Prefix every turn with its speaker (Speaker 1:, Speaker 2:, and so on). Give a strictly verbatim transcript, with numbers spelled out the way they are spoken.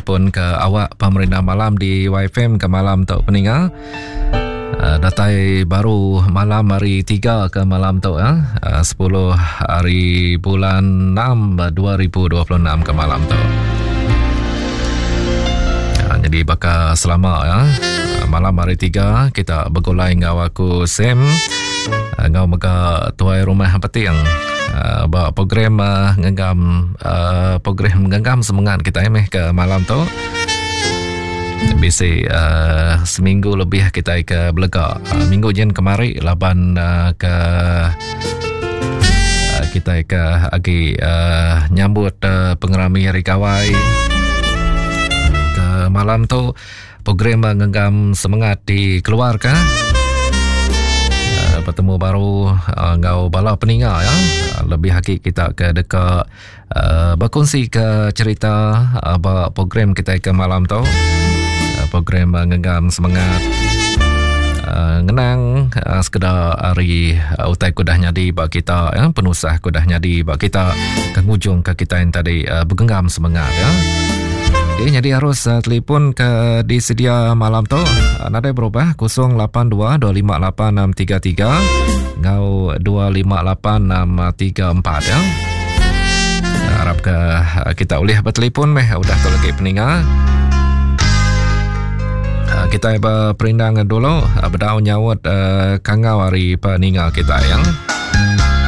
Speaker 1: pun ke awak pemerintah malam di Y F M ke malam tu peninggal. Uh, datai baru malam hari tiga ke malam tu ya. Uh, sepuluh hari bulan enam dua ribu dua puluh enam ke malam tu. Uh, jadi bakal selama ya. Uh, malam hari tiga kita bergulai dengan aku Sam. Uh, ngau mega tuai rumah penting. Uh, bawa program uh, ngegam uh, program ngegam semangat kita emeh ke malam tu. Biasa uh, seminggu lebih kita ke Belega. Uh, minggu jen kemari laban uh, ke uh, kita ke agi uh, nyambut uh, pengerami Hari Kawai. Ke malam tu program uh, ngegam semangat di keluarga. Bertemu baru uh, ngau bala peninggal ya. Uh, lebih hakik kita ke dekat uh, berkongsi ke cerita uh, program kita ke malam tu. Uh, program uh, ngegam semangat uh, ngenang uh, sekedar hari uh, utai kudah nyadi bak kita ya, penusah kudah nyadi bak kita ke hujung ke kita yang tadi uh, bergenggam semangat ya. Okay, jadi harus uh, telefon ke di sedia malam tu. Uh, nada berubah kosong lapan dua dua lima lapan enam tiga tiga ngau dua lima lapan enam tiga empat ya. Uh, harap ke uh, kita boleh bertelefon meh udah tu lagi peninggal. Uh, kita berperindang dulu uh, berdaun nyawut uh, kangau hari peninggal kita yang